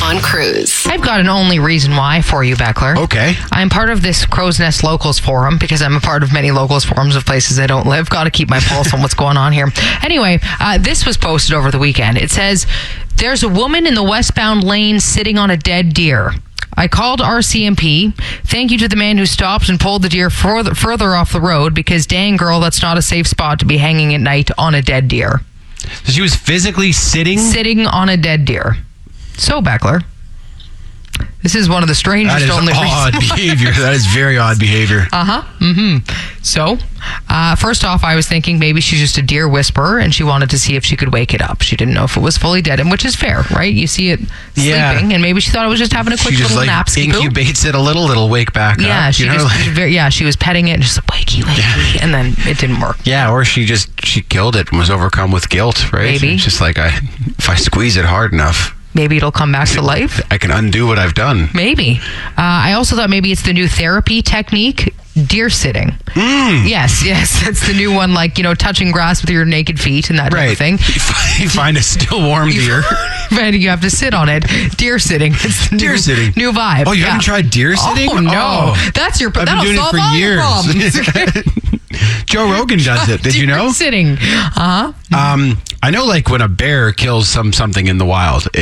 on Cruise. I've got an only reason why for you, Beckler. Okay. I'm part of this Crow's Nest Locals Forum because I'm a part of many locals forums of places I don't live. Got to keep my pulse on what's going on here. Anyway, this was posted over the weekend. It says, there's a woman in the westbound lane sitting on a dead deer. I called RCMP. Thank you to the man who stopped and pulled the deer further off the road because dang girl, that's not a safe spot to be hanging at night on a dead deer. So she was physically sitting on a dead deer. So, Beckler, this is one of the strangest That is only odd behavior. That is very odd behavior. So, first off, I was thinking maybe she's just a deer whisperer and she wanted to see if she could wake it up. She didn't know if it was fully dead, and which is fair, right? You see it sleeping, and maybe she thought it was just having a quick She just little nap. incubates it a little, it'll wake back up. She was petting it and just wakey, and then it didn't work. Yeah, or she killed it and was overcome with guilt, right? Maybe. It's just like, if I squeeze it hard enough, maybe it'll come back to life. I can undo what I've done. Maybe. I also thought maybe it's the new therapy technique, deer sitting. Yes, that's the new one, like, touching grass with your naked feet and that type of thing. You find a still warm deer. And you have to sit on it. Deer sitting. It's the new vibe. Oh, you haven't tried deer sitting? Oh, no. That's your problem. I've been doing it for years. Joe Rogan does it. Did you know? Sitting. I know, like, when a bear kills something in the wild,